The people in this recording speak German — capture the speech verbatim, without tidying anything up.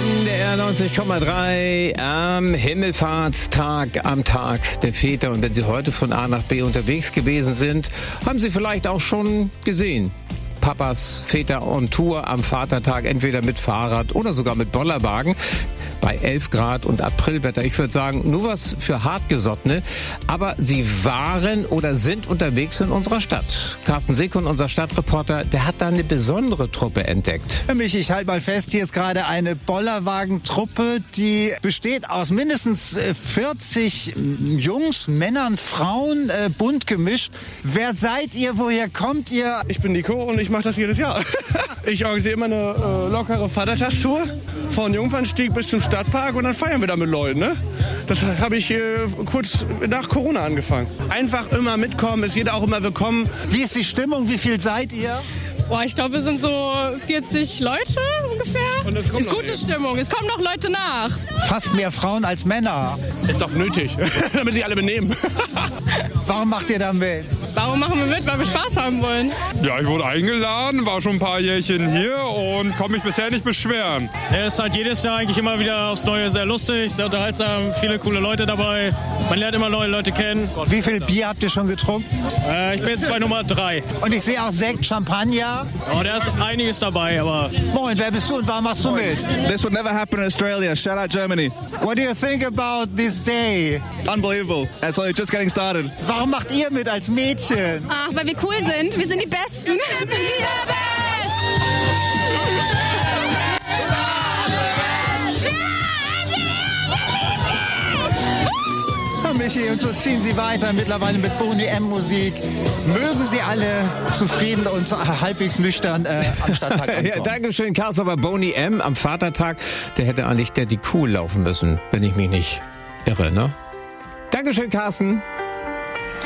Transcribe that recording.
N D R neunzig Komma drei am Himmelfahrtstag, am Tag der Väter. Und wenn Sie heute von A nach B unterwegs gewesen sind, haben Sie vielleicht auch schon gesehen: Papas, Väter on Tour am Vatertag, entweder mit Fahrrad oder sogar mit Bollerwagen. Bei elf Grad und Aprilwetter. Ich würde sagen, nur was für Hartgesottene. Aber sie waren oder sind unterwegs in unserer Stadt. Carsten Seekund, unser Stadtreporter, der hat da eine besondere Truppe entdeckt. Michi, ich halte mal fest, hier ist gerade eine Bollerwagentruppe, die besteht aus mindestens vierzig Jungs, Männern, Frauen, äh, bunt gemischt. Wer seid ihr? Woher kommt ihr? Ich bin Nico und ich mache das jedes Jahr. Ich organisiere immer eine äh, lockere Vatertagstour von Jungfernstieg bis zum Stadtpark und dann feiern wir da mit Leuten. Ne? Das habe ich äh, kurz nach Corona angefangen. Einfach immer mitkommen, ist jeder auch immer willkommen. Wie ist die Stimmung? Wie viel seid ihr? Boah, ich glaube, wir sind so vierzig Leute ungefähr. Und es kommt ist gute Stimmung. Es kommen noch Leute nach. Fast mehr Frauen als Männer. Ist doch nötig, damit sich alle benehmen. Warum macht ihr da mit? Warum machen wir mit? Weil wir Spaß haben wollen. Ja, ich wurde eingeladen, war schon ein paar Jährchen hier und kann mich bisher nicht beschweren. Er ist halt jedes Jahr eigentlich immer wieder aufs Neue sehr lustig, sehr unterhaltsam, viele coole Leute dabei. Man lernt immer neue Leute kennen. Wie viel Bier habt ihr schon getrunken? Äh, ich bin jetzt bei Nummer drei. Und ich sehe auch Sekt, Champagner. Oh, da ist einiges dabei, aber... Moin, wer bist du und warum machst du mit? This would never happen in Australia. Shout out Germany. What do you think about this day? Unbelievable. It's only just getting started. Warum macht ihr mit als Mädchen? Ach, weil wir cool sind. Wir sind die Besten. Michi, und so ziehen Sie weiter, mittlerweile mit Boney M Musik. Mögen Sie alle zufrieden und halbwegs nüchtern äh, am Stadtpark ankommen. Ja, Dankeschön, Carsten. Aber Boney M am Vatertag, der hätte eigentlich der die Kuh laufen müssen, wenn ich mich nicht irre, ne? Dankeschön, Carsten.